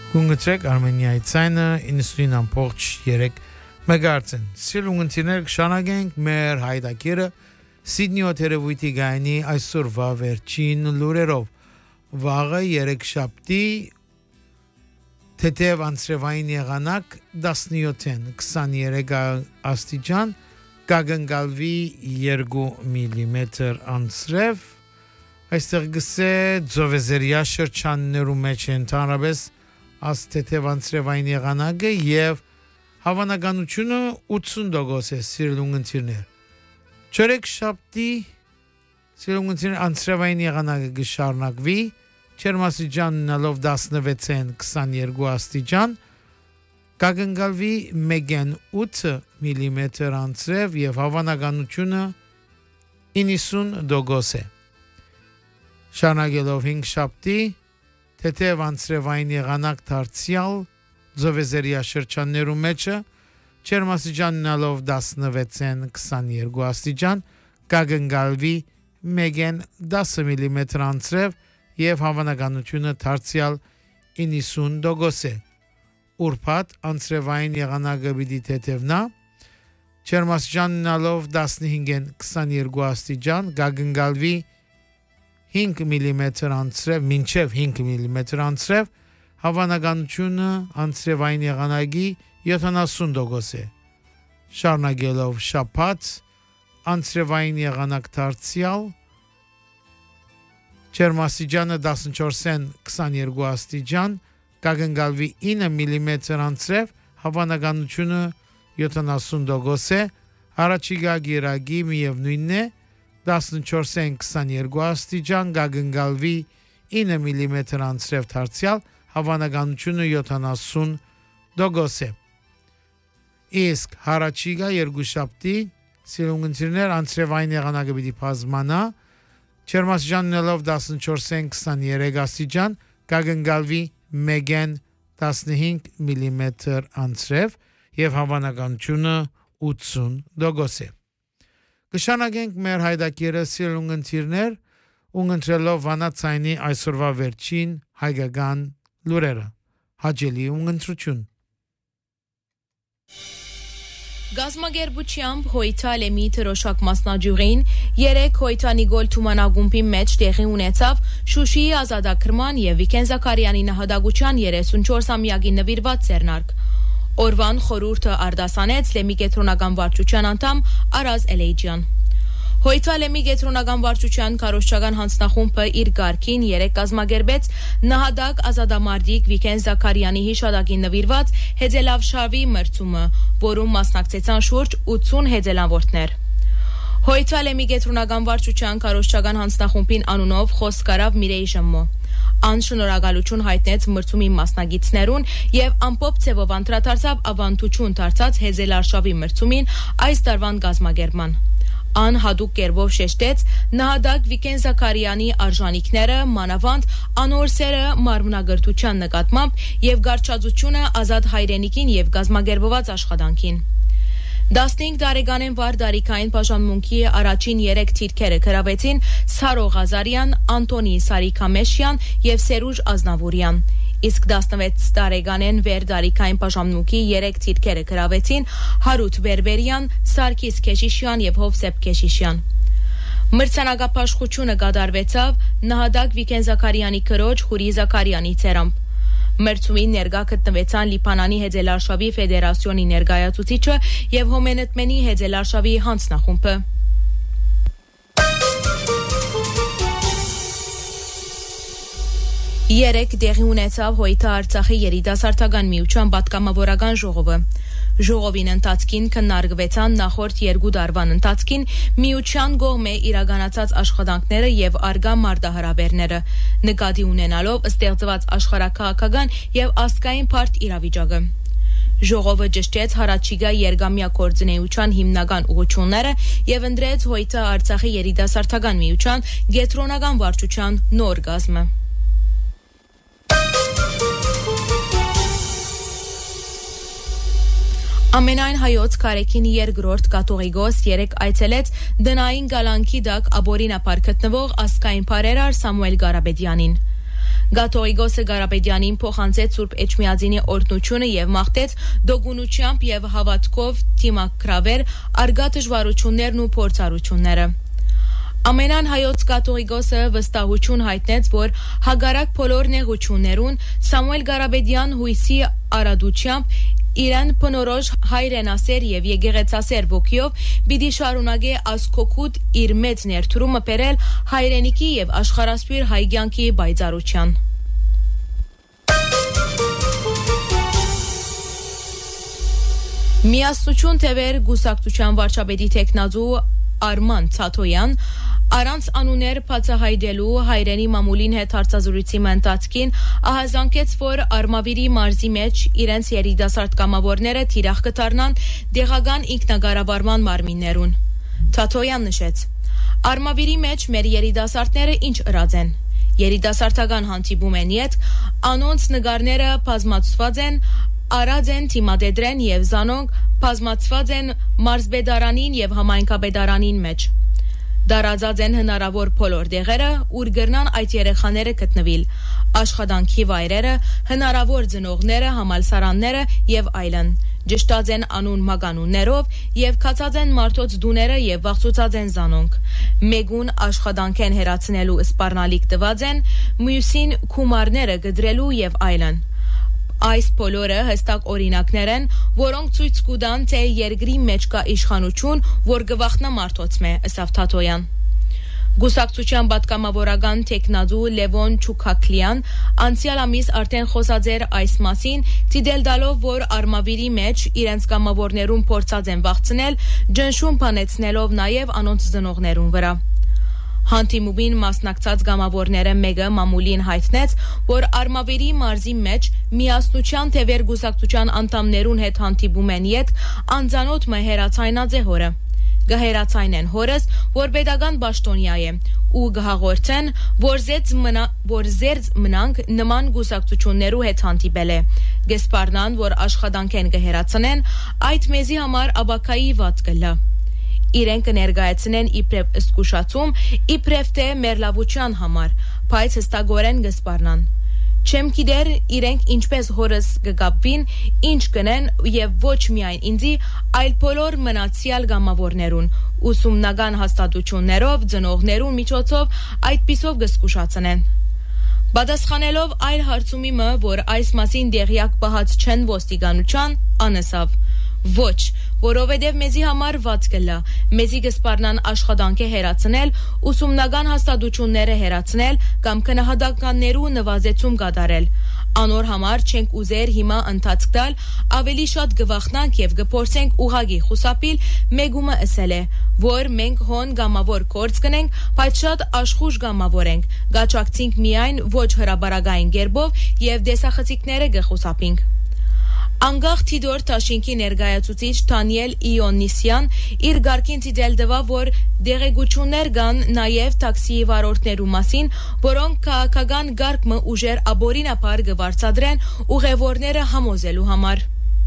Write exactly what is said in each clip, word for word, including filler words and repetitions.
Գունգտրեք Արմենիայի ցայնը իննսունին ամբողջ երեք մեգահերց-ն։ Սիրուն ընկերներ, կշարունակենք մեր հայտակիրը Սիդնի օթերևույթի գայանի այսօրվա վերջին լուրերով։ Վաղը երեքշաբթի թեթև անձրևային եղանակ տասնյոթ քսաներեք աստիճան, կագնգալվի երկու միլիմետր անձրև։ Այստեղ գսե ձովեզերիա շրջաններու մեջ ընդհանրապես աստեթև անձրևային եղանակը եւ հավանականությունը ութսուն տոկոս է սիրուն ընկերներ։ Չորեքշաբթի սիրուն ընկերներ անձրևային եղանակը կշարունակվի, ջերմաստիճանն ալով տասնվեց քսաներկու աստիճան, կագնգալվի մեկ ութ միլիմետր անձրև եւ հավանականությունը իննսուն տոկոս է։ Շարունակելով հինգշաբթի թեթև անձրևային եղանակ դարձյալ ձովեզերիա շրջաններու մեջը, ջերմաստիճանն ալով տասնվեց քսաներկու աստիճան, կագնգալվի մեկ դաս միլիմետր անձրև եւ հավանականությունը դարձյալ իննսուն տոկոս է։ Ուրբաթ անձրևային եղանակը պիտի թեթևնա, ջերմաստիճանն ալով տասնհինգ քսաներկու աստիճան, կագնգալվի հինգ միլիմետր անձրև, մինչև հինգ միլիմետր անձրև, հավանականությունը անձրևային եղանակի յոթանասուն տոկոս է։ Շարունակելով շաբաթ անձրևային եղանակ դարձյալ, ջերմաստիճանը տասնչորս քսաներկու աստիճան, կագնգալվի ինը միլիմետր անձրև, հավանականությունը յոթանասուն տոկոս է։ Առաջիկա գիրագի միևնույնն է, տասնչորս քսաներկու աստիճան, կագնգալվի ինը միլիմետր անձրև դարձյալ, հավանականությունը յոթանասուն տոկոս է։ Իսկ հարաճիգա երկուշաբթի սիրուն ընկերներ անձրևային եղանակը պիտի բազմանա, ջերմաստիճանն ալով տասնչորս քսաներեք աստիճան, կագնգալվի մեկ տասնհինգ միլիմետր անձրև եւ հավանականությունը ութսուն տոկոս է։ Կշարունակենք մեր հայտակիրը սիրուն ընկերներ, ունգընտրելով վանացայինի այսօրվա վերջին հայկական լուրերը։ Հաջելի ունգընտրություն։ Գազագերբությամբ Հոյթա Լեմի թրոշակ մասնաճյուղին երեք Հոյթա Նիգոլ Թումանագումբի մեջ տեղի ունեցավ Շուշիի ազատագրման եւ Վիկեն Զաքարյանի նահատակության երեսունչորսամյակի նվիրված ձեռնարկ։ Օրվան խորհուրդը արդասանեց Լեմի կենտրոնական վարչության անդամ Արազ Էլեյջյան։ Հոյթա Լեմի կենտրոնական վարչության քարոզչական հանձնախումբը իր գարքին երեք կազմակերպեց նահատակ ազատամարտիկ Վիկեն Զաքարյանի հիշատակին նվիրված հեծելավշավի մրցումը, որում մասնակցեցան շուրջ ութսուն հեծելավորներ։ Հոյթա Լեմի կենտրոնական վարչության քարոզչական հանձնախումբին անունով խոսք արավ Միրեյ Ժմմո։ Ան շնորհակալություն հայտնեց մրցումի մասնագետներուն եւ ամփոփ ձևով անդրադարձավ ավանդություն դարձած հեծելարշավի մրցումին այս տարվան կազմակերպման։ Ան հadouk կերպով շեշտեց նահատակ Վիկեն Զաքարյանի արժանինքները, մանավանդ անորսերը մարմնագրթության նկատմամբ եւ գարչածությունը ազատ հայրենիքին եւ գազմագերբված աշխատանքին։ տասնհինգ տարեկանեն վար դարիքային բաժանմունքի առաջին երեք թիրքերը գրավեցին Սարո Ղազարյան, Անտոնի Սարիքամեշյան եւ Սերուժ Ազնավուրյան։ Իսկ տասնվեց տարեկանեն վեր դարիքային բաժանմունքի երեք թիրքերը գրավեցին Հարութ Բերբերյան, Սարգիս Քեշիշյան եւ Հովսեփ Քեշիշյան։ Մրցանակապաշխությունը կատարվեցավ նահատակ Վիկեն Զաքարյանի քրոջ Խուրի Զաքարյանի ցերամբ։ Մրցումին ներկա գտնվեցան Լիբանանի հեծելարշավի ֆեդերացիոնի ներկայացուցիչը եւ Հոմենետմենի հեծելարշավի հանձնախումբը։ Երեք տեղի ունեցավ Հոյթա Արցախի երիտասարդական միության պատգամավորական ժողովը։ Ժողովին ընթացքին քննարկվեցան նախորդ երկու տարվան ընթացքին միության կողմէ իրականացած աշխատանքները եւ արգա մարտահրավերները, նկատի ունենալով ստեղծված աշխարհաքաղաքական եւ ազգային բարդ իրավիճակը։ Ժողովը ճշտեց հարաճիգա երգամյա կորձնեության հիմնական ուղղությունները եւ ընտրեց Հոյթա Արցախի երիտասարդական միության գետրոնական վարչության նոր կազմը։ Ամենայն հայոց կարեկին երկրորդ կաթողիկոս երեք այցելեց դնային գալանքի դակ Աբորինապար գտնվող ազգային բարերար Սամուել Գարաբեդյանին։ Գաթողիկոսը Ղարաբեդյանին փոխանցեց Սուրբ Էջմիածինի օրհնությունը եւ մաղթեց դոգունությամբ եւ հավատքով թիմակրավել արգա դժվարություններն ու փորձառությունները։ Ամենան հայոց կաթողիկոսը վստահություն հայտնեց, որ հագարակ բոլոր նեղություններուն Սամուել Ղարաբեդյան հույսի արադությամբ իրեն բնորոշ հայրենասեր եւ եկեղեցասեր ոգիով պիտի շարունակե ասկոկուտ իր մեծ ներդրումը բերել հայրենիքի եւ աշխարհասփյուր հայ կյանքի բայցարության։ Միասնություն թևեր գուսակցության վարչապետի տեխնազու Արման Ցաթոյան առանց անուներ բացահայտելու հայրենի մամուլին հետ հարցազրույցի ընթացքին ահազանգեց, որ Արմավիրի մարզի մեջ իրենց երիտասարդ կամավորները թիրախ կդառնան դեղական ինքնագարավարման մարմիններուն։ Ցաթոյան նշեց. Արմավիրի մեջ մեր երիտասարդները ինչ ըրած են։ Երիտասարդական հանդիպում են յետ, անոնց նկարները բազմացված են, արած են թիմադեդրեն եւ զանոնք բազմացված են մարզբեդարանին եւ համայնքաբեդարանին մեջ։ Դարածած են հնարավոր բոլոր դեղերը, ուր գրնան այդ երեխաները գտնվիլ, աշխատանքի վայրերը, հնարավոր ծնողները, համալսարանները եւ այլն։ Ճշտած են անուն մագանուններով եւ կացած են մարդոց դուները եւ վախցուցած են զանոնք։ Մեգուն աշխատանք են հերացնելու սպառնալիք տված են, մյուսին քումարները գդրելու եւ այլն։ Այս բոլորը հստակ օրինակներ են, որոնք ցույց կտան, թե երկրի մեջ կա իշխանություն, որ գվախնա մարդոցմե, ըսավ Թաթոյան։ Գուսակցության պատգամավորական տեխնազու Լևոն Չուքակլյան անցյալ ամիս արդեն խոսած էր այս մասին, դիտել տալով, որ Արմավիրի մեջ իրենց կամավորներուն փորձած են վախցնել, ջնշում բանեցնելով նաև անոնց ծնողներուն վրա։ Հանդիպումին մասնակցած գամավորները մեկը մամուլին հայտնեց, որ Արմավիրի մարզի մեջ միասնության թևեր գուսակցության անդամներուն հետ հանդիպում են յետ անձանոթ մը հերացայնած է հորը։ Գհերացայնեն հորս, որ պետական պաշտոնյա է, ու գհաղորդեն, որ զերծ մնա, որ զերծ մնանք նման գուսակցություններու հետ հանդիպել է։ Գեսպարնան, որ աշխատանք են գհերացնեն, այդ մեզի համար աբակայի վատ կլա։ Իրենք կներկայացնեն իբրև զգուշացում, իբրև թե մերլավության համար, բայց հստակորեն գսպառնան։ Չեմ գիտեր իրենք ինչպես հորս կգապվին, ինչ կնեն եւ ոչ միայն ինձի, այլ բոլոր մնացյալ գամավորներուն, ուսումնական հաստատություններով, ծնողներուն միջոցով այդպիսով կզգուշացնեն։ Պատասխանելով այլ հարցումի մը, որ այս մասին դեղյակ պահած չեն ոստիկանության, անըսավ. Ոչ, որովհետև մեզի համար վատ կլա, մեզի կսպառնան աշխատանքը հերացնել, ուսումնական հաստատությունները հերացնել կամ քննադատականներու նվազեցում կատարել։ Անոր համար չենք ուզեր հիմա ընթացք տալ, ավելի շատ գվախնանք եւ կփորձենք ուղագի խուսափիլ, մեգումը ասել է, որ մենք հոն գամավոր կորց կնենք, բայց շատ աշխուժ գամավոր ենք, գաչակցինք միայն ոչ հրաբարագային գերբով եւ դեսախցիկները կխուսափինք։ Անգախ Թիդոր Թաշինքի ներկայացուցիչ Դանիել Իոնիսյան իր գարկին դիտել տվա, որ դեղեցություններ կան նաև տաքսիի վարորդներու մասին, որոնք քաղաքական գարկը ուժեր աբորինապար կվարձատրեն ուղևորները համոզելու համար։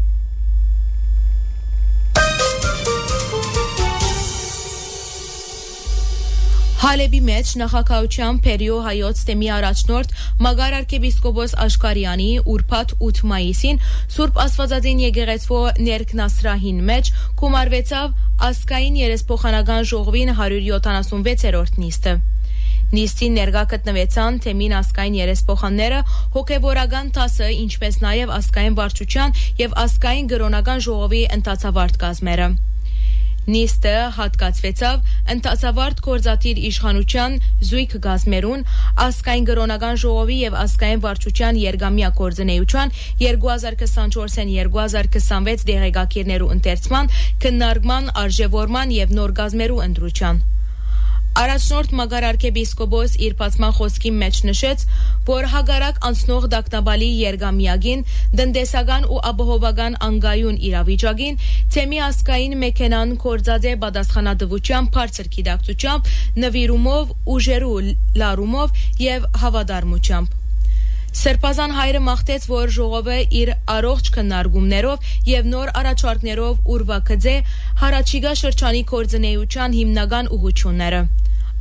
Հալեբի մեջ նախագահության Փերիո հայոց թեմի առաջնորդ Մագար arczepiskopos Աշխարյանի ուրբաթ ութ մայիսին Սուրբ Աստվածածին եկեղեցվո ներքնասրահին մեջ գումարվեցավ ազգային երեսփոխանական ժողովին հարյուր յոթանասունվեցերորդ նիստը։ Նիստին ներկա գտնվեցան թեմին ազգային երեսփոխանները, հոգևորական դասը, ինչպես նաև ազգային վարչության եւ ազգային գրոնական ժողովի ընթացավարտ կազմերը։ Նիստը հատկացվեցավ ընթացավարտ գործադիր իշխանության զույգ գազմերուն, ազգային գրոնական ժողովի եւ ազգային վարչության երգամյա գործունեության երկու հազար քսանչորսին երկու հազար քսանվեց դեղեկագիրներու ընթերցման, քննարկման, արժեվորման եւ նոր գազմերու ընտրության։ Առաջնորդ Մագար arczepiskopos իր բացման խոսքի մեջ նշեց, որ հագարակ անցնող դակնաբալի երգամյագին, դնդեսական ու ապահովական անգայուն իրավիճակին, թեմի ազգային մեքենան կորձած է պատասխանատվությամբ, բարձր գիտակցությամբ, նվիրումով, ուժերու լարումով եւ հավատարմությամբ։ Սրբազան հայրը մաղթեց, որ ժողովը իր առողջ քննարկումներով եւ նոր առաջարկներով ուրվա կձե հարաճիգա շրջանի կորձնեության հիմնական ուղղությունները։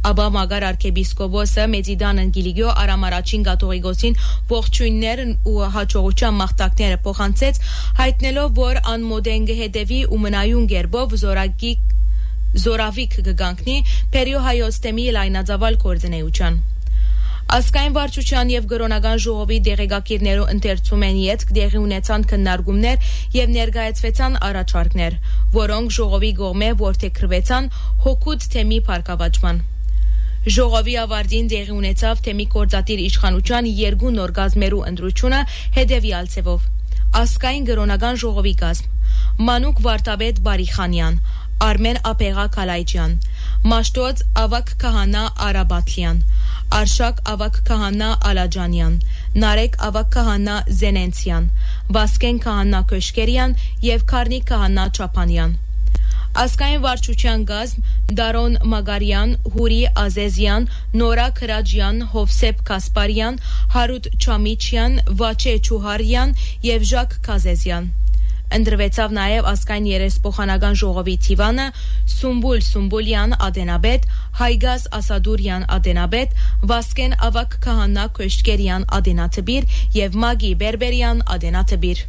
Աբա Մագար arczepiskopos-ը Մեծիդան Գիլիգիո Արամարաչին Կաթողիկոսին ողջույններն ու հաջողության մաղթանքները փոխանցեց, հայտնելով, որ անմոդեն կհետևի ու մնայուն գերբով զորակի զորավիկ կգանքնի Պերիո հայոց թեմի լայնածավալ կորձնեության։ Ասկային վարչության եւ գրոնական ժողովի դեղեկագիրներու ընթերցում են յետք դեղի ունեցան քննարկումներ եւ ներկայացվեցան առաջարկներ, որոնք ժողովի կողմէ որդեգրվեցան հոգուտ թեմի փառկավաճման։ Ժողովի ավարտին դեղի ունեցավ թեմի կորձատիր իշխանության երկու նոր գազմերու ընտրությունը հետեւյալ ցևով. Ասկային գրոնական ժողովի գազմ Մանուկ Վարդապետ Բարիխանյան, Արմեն Ապեղա Քալայջյան, Մաշտոց Ավակ Քահանա Արաբաթլյան, Արշակ Ավակ Քահանա Ալաջանյան, Նարեկ Ավակ Քահանա Զենենցյան, Վասկեն Քահանա Քոշկերյան եւ Քարնիկ Քահանա Չապանյան։ Ասկային վարչության գազմ Դարոն Մագարյան, Հուրի Ազեզյան, Նորա Քրաջյան, Հովսեփ Կասպարյան, Հարութ Չամիչյան, Վաչե Չուհարյան եւ Ժակ Կազեզյան։ Ընդրվեցավ նաև ասկային երեսփոխանական ժողովի թիվանը Սումբուլ Սումբուլյան Ադենաբեդ, Հայգազ Ասադուրյան Ադենաբեդ, Վասկեն Ավակ Քահանա Քոշկերյան Ադենաթբիր եւ Մագի Բերբերյան Ադենաթբիր։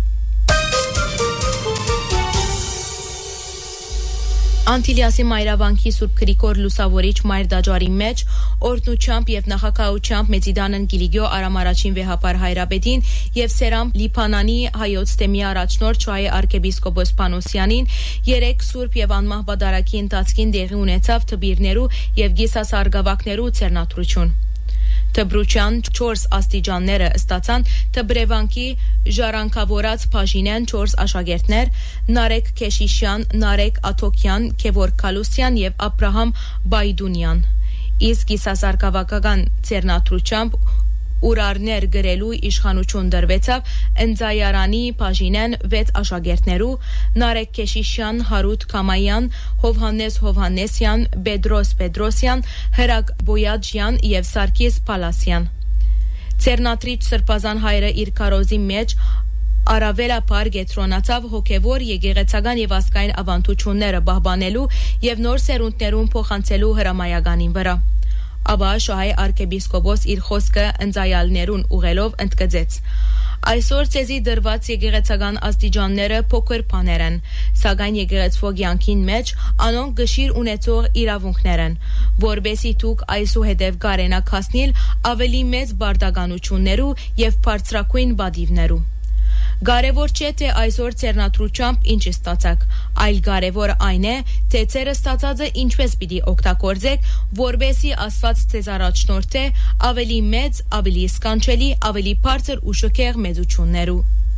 Անտիլիասի մայրավանքի Սուրբ Գրիգոր Լուսավորիչ մայր դաջարի մեջ օրհնությամբ եւ նախակահությամբ Մեծիդանն Գիլիգիո Արամարաչին վեհապար հայրաբեդին եւ Սերամ Լիփանանի հայոց թեմի առաջնորդ Շուայի arczepiskopos Պանոսյանին երեք Սուրբ եւ անմահ բադարակի ընթացքին դեղի ունեցավ թբիրներու եւ գիսասարգավակներու ցերնատրություն։ Թբրուչյան չորս աստիճանները ստացան թբրևանքի ժառանգավորած բաժինեն չորս աշակերտներ Նարեկ Քեշիշյան, Նարեկ Աթոքյան, Քևոր Կալուսյան եւ Աբրահամ Բայդունյան։ Իսկ գիսասարգավակական ցերնատրությամբ Ուրարներ գրելու իշխանություն դրվեցավ Ընձայարանի բաժինեն վեց աշակերտներու Նարեկ Քեշիշյան, Հարութ Կամայան, Հովհաննես Հովհաննեսյան, Բեդրոս Պետրոսյան, Հրակ Բոյաջյան եւ Սարգիս Պալասյան։ Ցերնատրիչ Սրբազան հայրը իր կարոզի մեջ Արավելապար գետրոնացավ հոգևոր եկեղեցական եւ ասկային ավանդությունները պահպանելու եւ նոր սերունդներուն փոխանցելու հրամայականին վրա։ Աբա Շահայ arczepiskopos իր խոսքը ընձայալներուն ուղելով ընդգծեց. Այսօր ցեզի դրված եկեղեցական աստիճանները փոքր բաներ են, սակայն եկեղեցվո կյանքին մեջ անոնք գշիր ունեցող իրավունքներ են, որբեսի դուք այսուհետև կարենաք հասնել ավելի մեծ բարդականություններու եւ բարձրակույն բադիվներու։ Կարևոր չէ թե այսօր ցերնատրությամբ ինչ ստացաք, այլ կարևոր այն է, թե ցերը ստացածը ինչպես պիտի օգտագործեք, որբեսի Աստված ցեզ առաջնորդե ավելի մեծ, ավելի սքանչելի, ավելի բարձր ու շքեղ մեծություններու։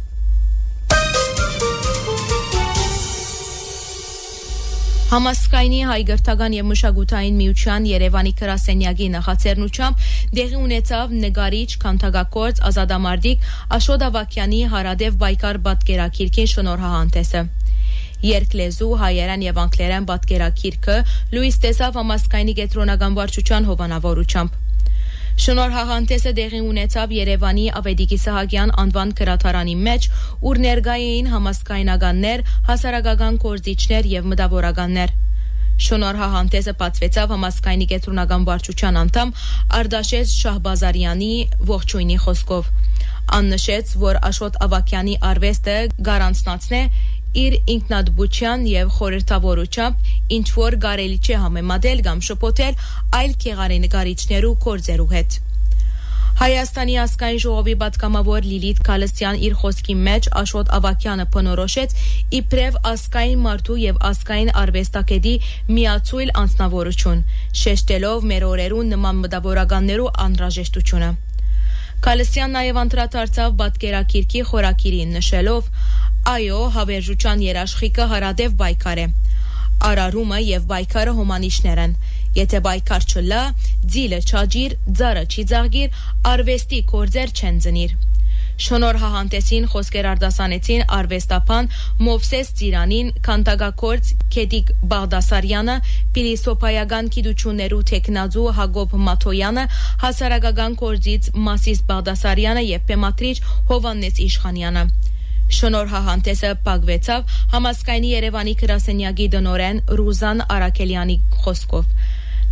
Համասկայնի հայգրթական եւ մշակութային միության Երևանի գրասենյակի նախաձեռնությամբ դեղի ունեցավ նկարիչ, քանդակագործ, ազատամարտիկ Աշոտ Ավակյանի հարադեվ բայկար պատկերակիրքի շնորհահանդեսը։ Երկլեզու, հայերեն եւ անգլերեն պատկերակիրքը լույս տեսավ համասկայնի կենտրոնական վարչության հովանավորությամբ։ Շնորհահանդեսը դեղի ունեցավ Երևանի Ավետիքի Սահակյան անվան գրադարանի մեջ, ուր ներկա էին համասկայնականներ, հասարակական գործիչներ եւ մտավորականներ։ Շնորհահանդեսը բացվեցավ համասկայնի կենտրոնական վարչության անդամ Արտաշես Շահբազարյանի ողջույնի խոսքով։ Աննշեց, որ Աշոտ Ավակյանի արվեստը գարանցնացնե իր ինքնատբության եւ խորհրդավորությամբ ինչ որ կարելի չէ համեմատել կամ շփոթել այլ քեղարենգարիչներու կորձերու հետ։ Հայաստանի ազգային ժողովի պատգամավոր Լիլիթ Քալստյան իր խոսքի մեջ Աշոտ Ավակյանը բնորոշեց իբրև ազգային մարդու եւ ազգային արվեստագետի միացույլ անձնավորություն, շեշտելով մեր օրերուն նման մտավորականներու անհրաժեշտությունը։ Քալստյան նաեւ անդրադարձավ պատկերակիրքի խորակիրին նշելով. Այո, հավերժության երաշխիքը հարադև բայկար է։ Արարումը եւ բայկարը հոմանիշներ են։ Եթե բայկար չլա, ձիլը չաջիր, ձարը չի ձաղգիր, արվեստի կորձեր չեն ծնիր։ Շնորհահանդեսին խոսքեր արտասանեցին արվեստապան Մովսես Ծիրանին, քանդակագործ Քեդիկ Բաղդասարյանը, փիլիսոփայական գիտություններու տեխնազու Հակոբ Մաթոյանը, հասարակական գործիչ Մասիս Բաղդասարյանը եւ պեմատրիչ Հովաննես Իշխանյանը։ Շնորհահանդեսը պակվեցավ համասկայնի Երևանի գրասենյակի դնորեն Ռուզան Արաքելյանի խոսքով։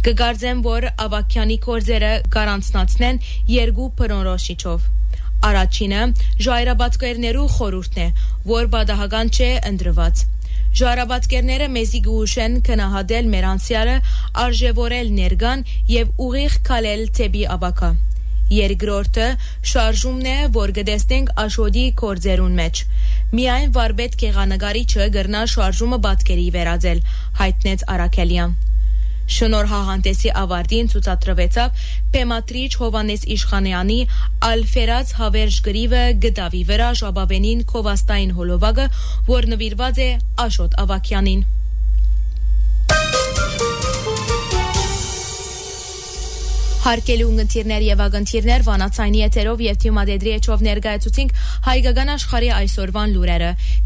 Կգարձեմ, որ ավակյանի կորձերը գարանցնացնեն երկու բնորոշիչով։ Առաջինը ժայռաբատկերներու խորհուրդն է, որ բադահական չէ ընդրված։ Ժայռաբատկերները մեզի գուշեն կնահատել մեր անցյալը, արժևորել ներկան եւ ուղիղ քալել թեպի ապակա։ Երկրորդը շարժումն է, որ գտեսնենք աշոդի կորձերուն մեջ։ Միայն վարպետ գեղանկարիչը գրնա շարժումը պատկերի վերածել, հայտնեց Արաքելյան։ Շնորհահանդեսի ավարտին ցուցադրվեցավ Պեմատրիչ Հովանես Իշխանյանի Ալֆերած հավերժ գրիվը գդավի վրա ժապավենին Քովաստային հոլովակը, որ նվիրված է Աշոտ Ավակյանին։ Հարկելու ընկերներ եւ ագընթիրներ վանացայնի եթերով եւ թիմադեդրի էջով ներկայացուցինք հայկական աշխարհի այսօրվան լուրերը։